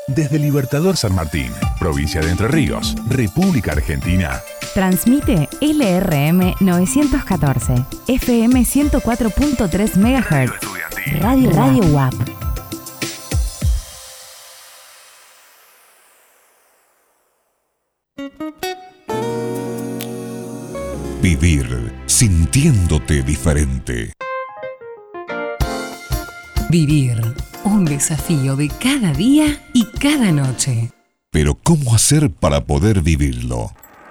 Desde Libertador San Martín, provincia de Entre Ríos, República Argentina. Transmite LRM 914, FM 104.3 MHz. Radio UAP. Vivir sintiéndote diferente. Vivir, un desafío de cada día y cada noche. Pero ¿cómo hacer para poder vivirlo?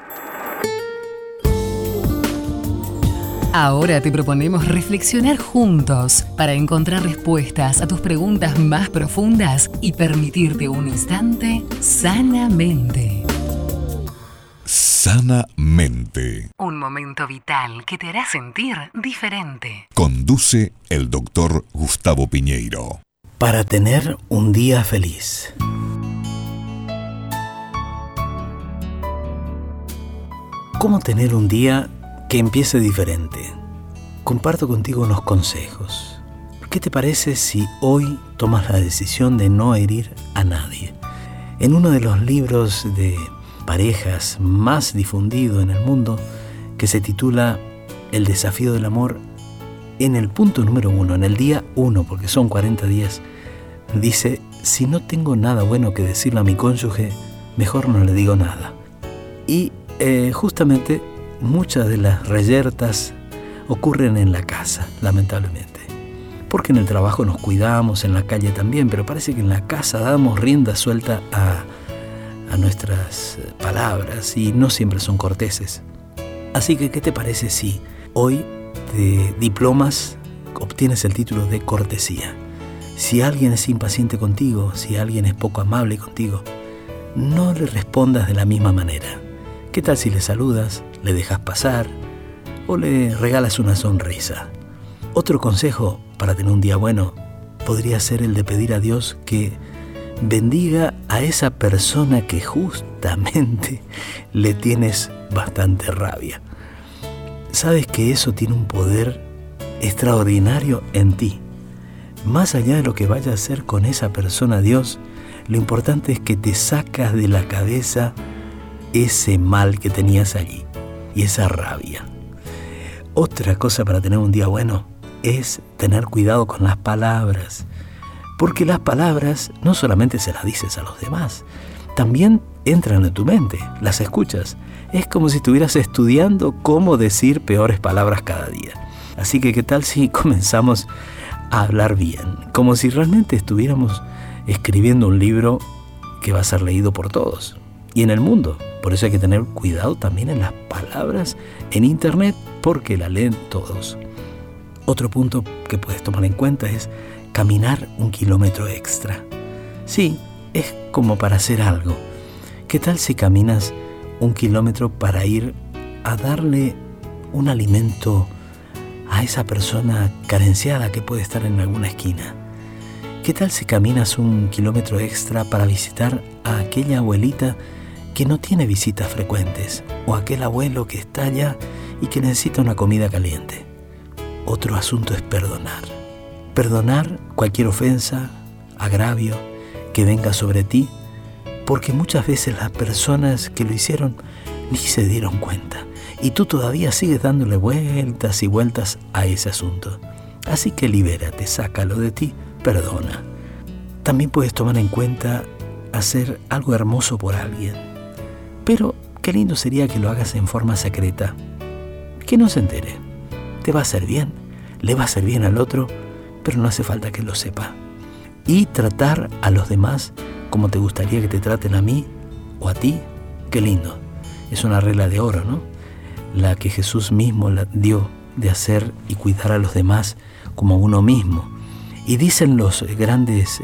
Ahora te proponemos reflexionar juntos para encontrar respuestas a tus preguntas más profundas y permitirte un instante sanamente. Sanamente. Un momento vital que te hará sentir diferente. Conduce el doctor Gustavo Piñeiro. Para tener un día feliz. ¿Cómo tener un día que empiece diferente? Comparto contigo unos consejos. ¿Qué te parece si hoy tomas la decisión de no herir a nadie? En uno de los libros de parejas más difundido en el mundo, que se titula El desafío del amor, en el punto número 1, en el día 1, porque son 40 días, dice: si no tengo nada bueno que decirle a mi cónyuge, mejor no le digo nada. Y justamente muchas de las reyertas ocurren en la casa, lamentablemente. Porque en el trabajo nos cuidamos, en la calle también, pero parece que en la casa damos rienda suelta a nuestras palabras y no siempre son corteses. Así que, ¿qué te parece si hoy de diplomas obtienes el título de cortesía? Si alguien es impaciente contigo, si alguien es poco amable contigo, no le respondas de la misma manera. ¿Qué tal si le saludas, le dejas pasar o le regalas una sonrisa? Otro consejo para tener un día bueno podría ser el de pedir a Dios que bendiga a esa persona que justamente le tienes bastante rabia. Sabes que eso tiene un poder extraordinario en ti. Más allá de lo que vaya a hacer con esa persona Dios, lo importante es que te sacas de la cabeza ese mal que tenías allí y esa rabia. Otra cosa para tener un día bueno es tener cuidado con las palabras. Porque las palabras no solamente se las dices a los demás, también entran en tu mente, las escuchas. Es como si estuvieras estudiando cómo decir peores palabras cada día. Así que, ¿qué tal si comenzamos a hablar bien? Como si realmente estuviéramos escribiendo un libro que va a ser leído por todos y en el mundo. Por eso hay que tener cuidado también en las palabras en internet, porque la leen todos. Otro punto que puedes tomar en cuenta es caminar 1 kilómetro extra. Sí, es como para hacer algo. ¿Qué tal si caminas 1 kilómetro para ir a darle un alimento a esa persona carenciada que puede estar en alguna esquina? ¿Qué tal si caminas 1 kilómetro extra para visitar a aquella abuelita que no tiene visitas frecuentes, o aquel abuelo que está allá y que necesita una comida caliente? Otro asunto es perdonar. Perdonar cualquier ofensa, agravio que venga sobre ti, porque muchas veces las personas que lo hicieron ni se dieron cuenta y tú todavía sigues dándole vueltas y vueltas a ese asunto. Así que libérate, sácalo de ti, perdona. También puedes tomar en cuenta hacer algo hermoso por alguien, pero qué lindo sería que lo hagas en forma secreta, que no se entere. Te va a hacer bien, le va a hacer bien al otro, pero no hace falta que lo sepa. Y tratar a los demás como te gustaría que te traten a mí o a ti, qué lindo. Es una regla de oro, ¿no? La que Jesús mismo la dio, de hacer y cuidar a los demás como a uno mismo. Y dicen los grandes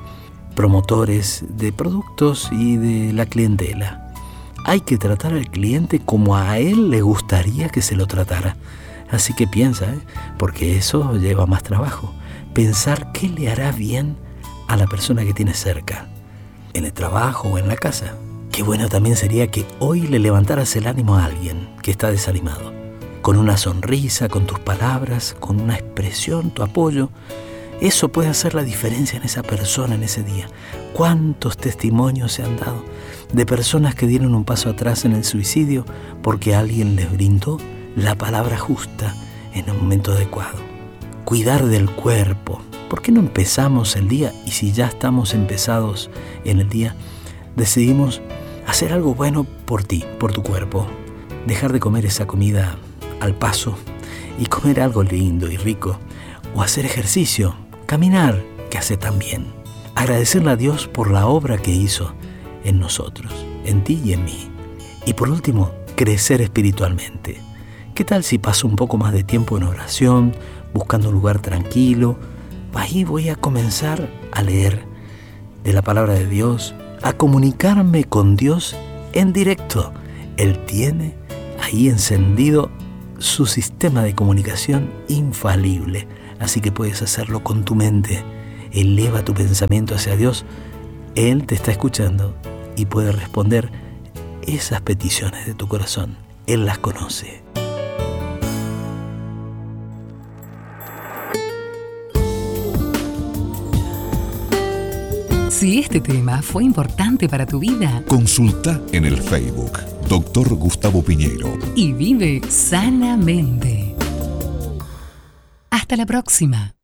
promotores de productos y de la clientela: hay que tratar al cliente como a él le gustaría que se lo tratara. Así que piensa, porque eso lleva más trabajo. Pensar qué le hará bien a la persona que tienes cerca, en el trabajo o en la casa. Qué bueno también sería que hoy le levantaras el ánimo a alguien que está desanimado, con una sonrisa, con tus palabras, con una expresión, tu apoyo, Eso puede hacer la diferencia en esa persona en ese día. ¿Cuántos testimonios se han dado de personas que dieron un paso atrás en el suicidio porque alguien les brindó la palabra justa en el momento adecuado? Cuidar del cuerpo. ¿Por qué no empezamos el día? Y si ya estamos empezados en el día, decidimos hacer algo bueno por ti, por tu cuerpo. Dejar de comer esa comida al paso y comer algo lindo y rico. O hacer ejercicio, caminar, que hace tan bien. Agradecerle a Dios por la obra que hizo en nosotros, en ti y en mí. Y por último, crecer espiritualmente. ¿Qué tal si paso un poco más de tiempo en oración, buscando un lugar tranquilo? Ahí voy a comenzar a leer de la palabra de Dios, a comunicarme con Dios en directo. Él tiene ahí encendido su sistema de comunicación infalible, así que puedes hacerlo con tu mente. Eleva tu pensamiento hacia Dios. Él te está escuchando y puede responder esas peticiones de tu corazón. Él las conoce. Si este tema fue importante para tu vida, Consulta en el Facebook Dr. Gustavo Piñeiro y vive sanamente. Hasta la próxima.